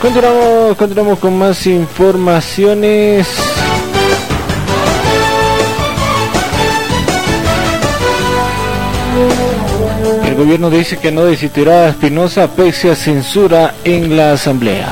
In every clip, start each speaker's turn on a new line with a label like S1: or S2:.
S1: Continuamos con más informaciones. El gobierno dice que no destituirá a Espinosa pese a censura en la asamblea.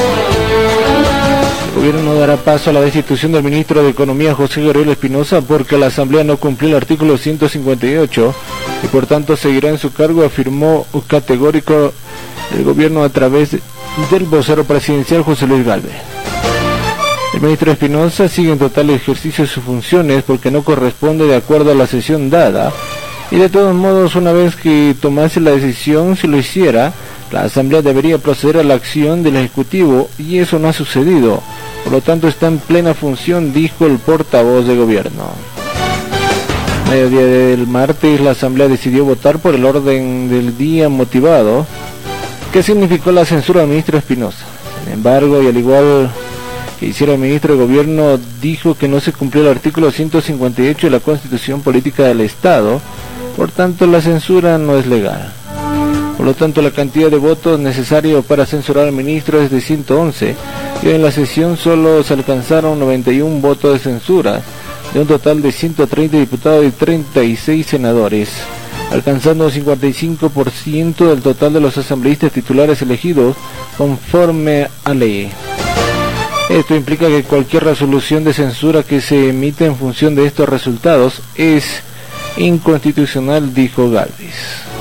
S1: El gobierno no dará paso a la destitución del ministro de Economía José Gabriel Espinosa porque la asamblea no cumplió el artículo 158 y por tanto seguirá en su cargo, afirmó categórico el gobierno a través del vocero presidencial José Luis Gálvez. El ministro Espinosa sigue en total ejercicio de sus funciones porque no corresponde de acuerdo a la sesión dada, y de todos modos, una vez que tomase la decisión, si lo hiciera, la asamblea debería proceder a la acción del ejecutivo, y eso no ha sucedido. Por lo tanto, está en plena función, dijo el portavoz de gobierno. A mediodía del martes, la asamblea decidió votar por el orden del día motivado, que significó la censura al ministro Espinosa. Sin embargo, y al igual que hiciera el ministro de Gobierno, dijo que no se cumplió el artículo 158 de la Constitución Política del Estado, por tanto la censura no es legal. Por lo tanto, la cantidad de votos necesarios para censurar al ministro es de 111, y en la sesión solo se alcanzaron 91 votos de censura, de un total de 130 diputados y 36 senadores, alcanzando 55% del total de los asambleístas titulares elegidos conforme a ley. Esto implica que cualquier resolución de censura que se emite en función de estos resultados es inconstitucional, dijo Gálvez.